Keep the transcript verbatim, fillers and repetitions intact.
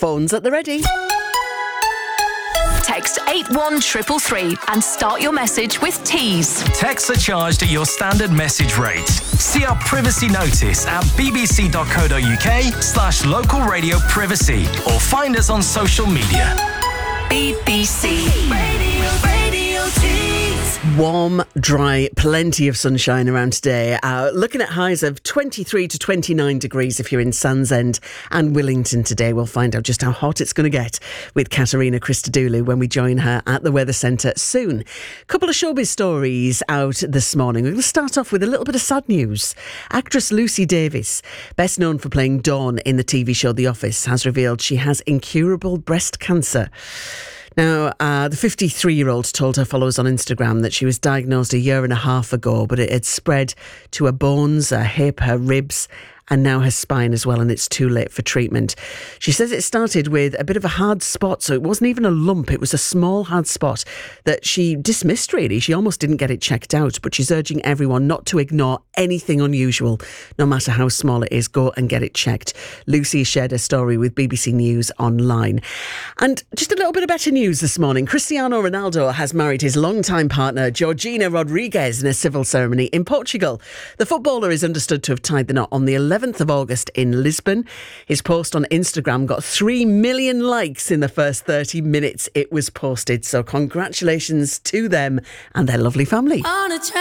Phones at the ready. Text eight one three three three and start your message with Tease. Texts are charged at your standard message rate. See our privacy notice at bbc.co.uk slash local radio privacy or find us on social media. B B C Radio, Radio Tease. Warm, dry, plenty of sunshine around today. Uh, looking at highs of twenty-three to twenty-nine degrees if you're in Sandsend and Willington today. We'll find out just how hot it's going to get with Katerina Christodoulou when we join her at the Weather Centre soon. Couple of showbiz stories out this morning. We're going to start off with a little bit of sad news. Actress Lucy Davis, best known for playing Dawn in the T V show The Office, has revealed she has incurable breast cancer. Now, uh, the fifty-three-year-old told her followers on Instagram that she was diagnosed a year and a half ago, but it had spread to her bones, her hip, her ribs, and now her spine as well, and it's too late for treatment. She says it started with a bit of a hard spot, so it wasn't even a lump, it was a small hard spot that she dismissed really. She almost didn't get it checked out, but she's urging everyone not to ignore anything unusual, no matter how small it is. Go and get it checked. Lucy shared her story with B B C News Online. And just a little bit of better news this morning. Cristiano Ronaldo has married his longtime partner, Georgina Rodriguez, in a civil ceremony in Portugal. The footballer is understood to have tied the knot on the eleventh of August in Lisbon. His post on Instagram got three million likes in the first thirty minutes it was posted. So congratulations to them and their lovely family. On a